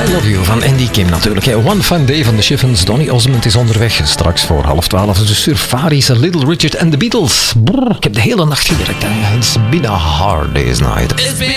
I Love You van Andy Kim natuurlijk. One Fun Day van de Chiffons. Donny Osmond is onderweg. Straks voor 11:30 de Surfaris, Little Richard en The Beatles. Brrr, ik heb de hele nacht gewerkt. It's been a hard day's night.